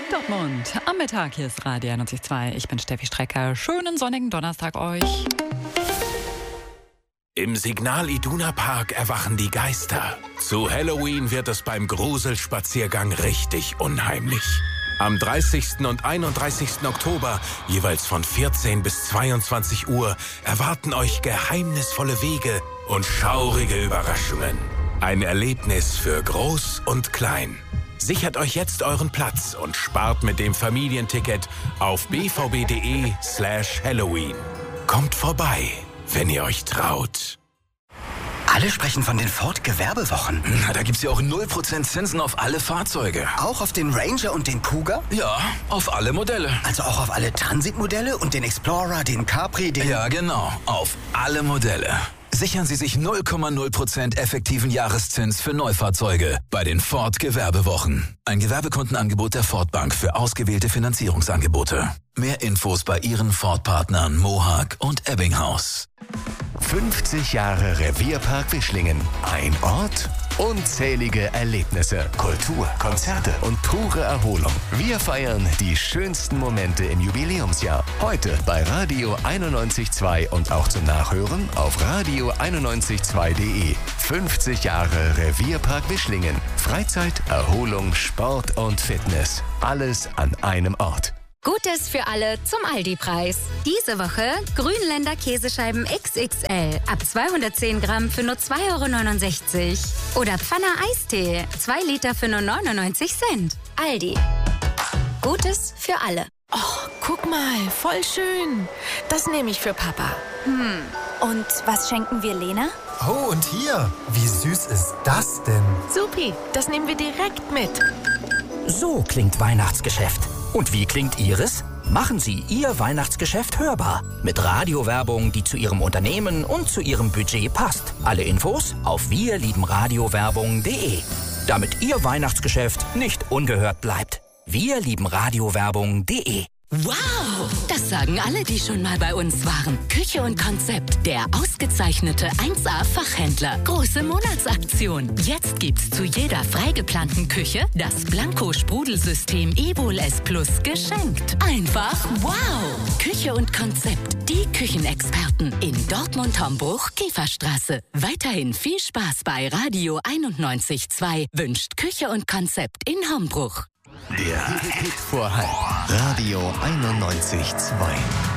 Dortmund am Mittag, hier ist Radio 91.2. Ich bin Steffi Strecker. Schönen sonnigen Donnerstag euch. Im Signal Iduna Park erwachen die Geister. Zu Halloween wird es beim Gruselspaziergang richtig unheimlich. Am 30. und 31. Oktober, jeweils von 14 bis 22 Uhr, erwarten euch geheimnisvolle Wege und schaurige Überraschungen. Ein Erlebnis für Groß und Klein. Sichert euch jetzt euren Platz und spart mit dem Familienticket auf bvb.de/Halloween. Kommt vorbei, wenn ihr euch traut. Alle sprechen von den Ford-Gewerbewochen. Na, da gibt's ja auch 0% Zinsen auf alle Fahrzeuge. Auch auf den Ranger und den Kuga? Ja, auf alle Modelle. Also auch auf alle Transit-Modelle und den Explorer, den Capri, den... Ja, genau. Auf alle Modelle. Sichern Sie sich 0,0% effektiven Jahreszins für Neufahrzeuge bei den Ford-Gewerbewochen. Ein Gewerbekundenangebot der Ford Bank für ausgewählte Finanzierungsangebote. Mehr Infos bei Ihren Ford-Partnern Mohawk und Ebbinghaus. 50 Jahre Revierpark Wischlingen. Ein Ort, unzählige Erlebnisse, Kultur, Konzerte und pure Erholung. Wir feiern die schönsten Momente im Jubiläumsjahr. Heute bei Radio 91.2 und auch zum Nachhören auf radio912.de. 50 Jahre Revierpark Wischlingen. Freizeit, Erholung, Sport und Fitness. Alles an einem Ort. Gutes für alle zum Aldi-Preis. Diese Woche Grünländer Käsescheiben XXL ab 210 Gramm für nur 2,69 €. Oder Pfanner Eistee, 2 Liter für nur 99 Cent. Aldi. Gutes für alle. Oh, guck mal, voll schön. Das nehme ich für Papa. Und was schenken wir Lena? Oh, und hier, wie süß ist das denn? Supi, das nehmen wir direkt mit. So klingt Weihnachtsgeschäft. Und wie klingt Ihres? Machen Sie Ihr Weihnachtsgeschäft hörbar. Mit Radiowerbung, die zu Ihrem Unternehmen und zu Ihrem Budget passt. Alle Infos auf wirliebenradiowerbung.de. Damit Ihr Weihnachtsgeschäft nicht ungehört bleibt. wirliebenradiowerbung.de. Wow! Das sagen alle, die schon mal bei uns waren. Küche und Konzept, der ausgezeichnete 1A-Fachhändler. Große Monatsaktion. Jetzt gibt's zu jeder freigeplanten Küche das Blanco-Sprudelsystem Evol S Plus geschenkt. Einfach wow! Küche und Konzept, die Küchenexperten in Dortmund, Hombruch, Kieferstraße. Weiterhin viel Spaß bei Radio 91.2 wünscht Küche und Konzept in Hombruch. Der Hit vor Halb. Radio 91.2.